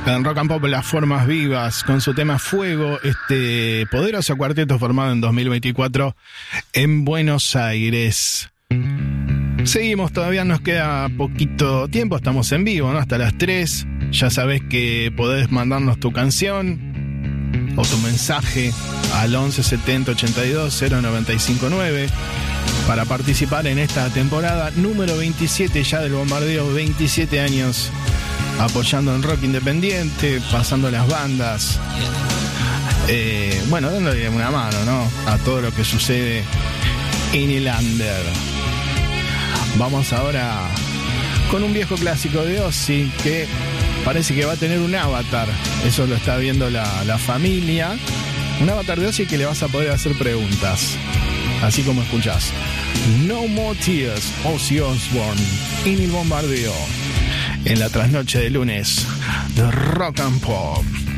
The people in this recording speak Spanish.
En Rock and Pop, Las Formas Vivas, con su tema Fuego, este poderoso cuarteto formado en 2024 en Buenos Aires. Seguimos, todavía nos queda poquito tiempo, estamos en vivo, ¿no? Hasta las 3. Ya sabés que podés mandarnos tu canción o tu mensaje al 11 70 82 0959 para participar en esta temporada número 27 ya del Bombardeo. 27 años apoyando el rock independiente, pasando las bandas, bueno, dándole una mano, ¿no?, a todo lo que sucede en el under. Vamos ahora con un viejo clásico de Ozzy que parece que va a tener un avatar. Eso lo está viendo la familia. Un avatar de Ozzy que le vas a poder hacer preguntas, así como escuchás. No More Tears, Ozzy Osbourne en el Bombardeo, en la trasnoche de lunes de Rock and Pop.